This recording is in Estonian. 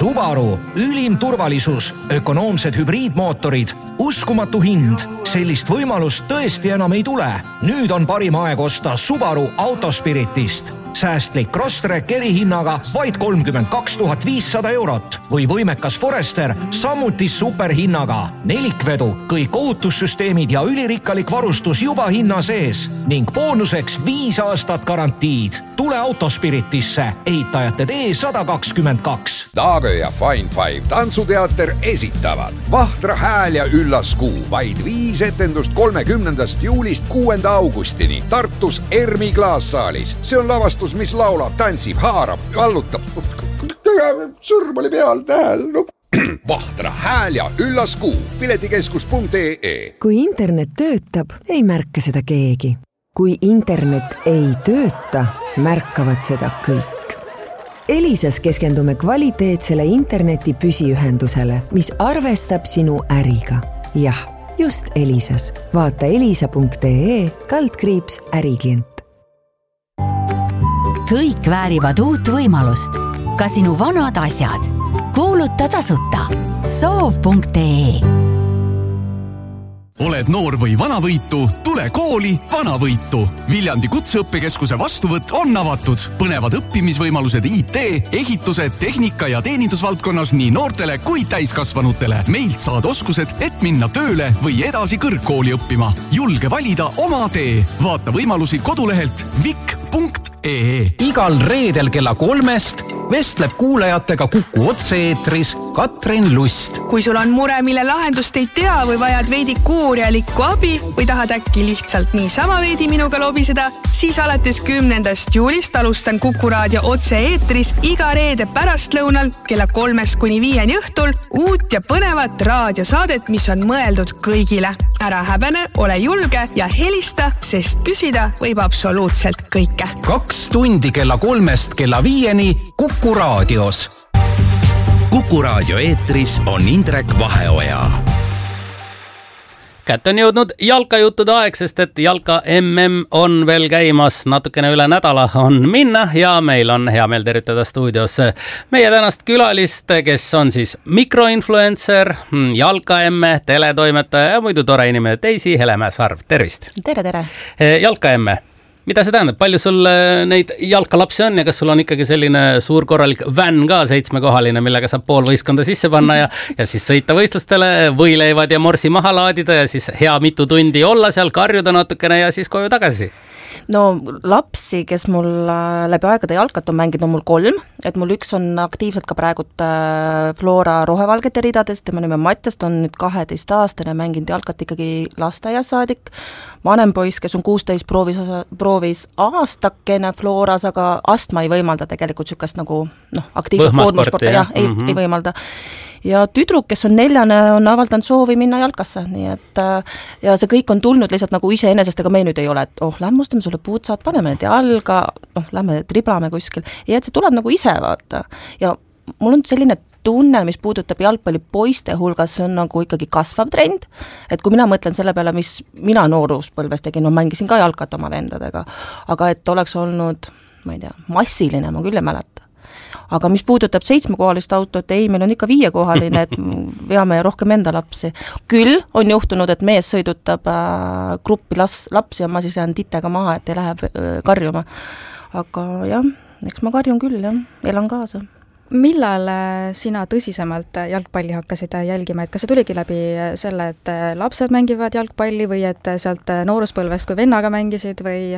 Subaru, ülim turvalisus, ökonoomsed hübriidmootorid, uskumatu hind. Sellist võimalust tõesti enam ei tule. Nüüd on parim aeg osta Subaru Autospiritist. Säästlik Crosstrek erihinnaga vaid 32 500 eurot või võimekas Forester samuti superhinnaga. Nelikvedu, kõik ohutussüsteemid ja ülirikkalik varustus juba hinna sees ning boonuseks 5 aastat garantiid. Tule Autospiritisse, ehitajate tee 122. Daage ja Fine Five tantsuteater esitavad Vahtra hääl ja üllas kuu. Vaid 5 etendust 30. juulist 6. augustini Tartus Ermi klaassaalis. See on lavastus, mis laulab, tantsib, haarab, allutab. Sõrm oli peal tähel. Vahtra hääl ja üllas kuu. Piletikeskus.ee. Kui internet töötab, ei märka seda keegi. Kui internet ei tööta, märkavad seda kõik. Elisas keskendume kvaliteetsele interneti püsiühendusele, mis arvestab sinu äriga. Jah, just Elisas. Vaata elisa.ee/äriklient. Kõik väärivad uut võimalust. Ka sinu vanad asjad. Kuuluta tasuta. Soov.ee. Oled noor või vanavõitu? Tule kooli Vanavõitu. Viljandi kutseõppekeskuse vastuvõtt on avatud. Põnevad õppimisvõimalused IT, ehituse, tehnika ja teenindusvaldkonnas nii noortele kui täiskasvanutele. Meilt saad oskused, et minna tööle või edasi kõrgkooli õppima. Julge valida oma tee. Vaata võimalusi kodulehelt vik.ee. Igal reedel kella 3 vestleb kuulajatega Kuku otse-eetris Katrin Lust. Kui sul on mure, mille lahendust ei tea või vajad veidi kuurjalikku abi või tahad äkki lihtsalt niisama veidi minuga lobiseda, siis alates 10. juulist alustan Kuku raadio otse-eetris iga reede pärastlõunal kella 3-5 õhtul uut ja põnevat raadiosaadet, mis on mõeldud kõigile. Ära häbene, ole julge ja helista, sest küsida võib absoluutselt kõike. 2 tundi kella 3 kella 5 Kuku raadios. Kuku raadio eetris on Indrek Vaheoja. Kätte on jõudnud jalkajuttude aeg, sest et jalka MM on veel käimas, natukene üle nädala on minna ja meil on hea meel tervitada stuudios meie tänast külalist, kes on siis mikroinfluencer, jalka-emme, teletoimetaja ja muidu tore inimene Teisi Helemäe Sarv. Tervist! Tere! Jalka-emme. Mida see tähendab? Palju sul neid jalkalapsi on ja kas sul on ikkagi selline suur korralik vänn ka 7-kohaline, millega saab pool võistkonda sisse panna ja siis sõita võistlustele, võileivad ja morsi maha laadida ja siis hea mitu tundi olla seal, karjuda natukene ja siis koju tagasi? No lapsi, kes mul läbi aegade jalkat on mänginud, on mul 3, et mul üks on aktiivselt ka praegult Flora rohevalgete ridades, tema nime Matjas, ta on nüüd 12-aastane, mänginud jalkat ikkagi lasteaiasaadik. Vanem poiss, kes on 16, proovis aastakene Floras, aga astma ei võimalda tegelikult sükast nagu aktiivselt koormusporti, ei võimalda. Ja tüdruk, kes on 4, on avaldanud soovi minna jalkasse, nii et ja see kõik on tulnud lihtsalt nagu iseenesest, ega me nüüd ei ole, et lähme ostame sulle puutsad, paneme need jalga, lähme triblame kuskil, ja et see tuleb nagu ise vaata. Ja mul on selline tunne, mis puudutab jalgpalli poiste hulgas, see on nagu ikkagi kasvav trend, et kui mina mõtlen selle peale, mis mina nooruspõlves tegin, mängisin ka jalkat oma vendadega, aga et oleks olnud, ma ei tea, massiline, ma küll ei mäleta. Aga mis puudutab 7-kohalist autot, ei, meil on ikka 5-kohaline, et veame rohkem enda lapsi. Küll on juhtunud, et mees sõidutab gruppi lapsi ja ma siis jään titega maha, et ei lähe karjuma. Aga jah, eks ma karjun küll, jah, elan kaasa. Millal sina tõsisemalt jalgpalli hakkasid jälgima, et kas see tuligi läbi selle, et lapsed mängivad jalgpalli või et sealt nooruspõlvest kui vennaga mängisid või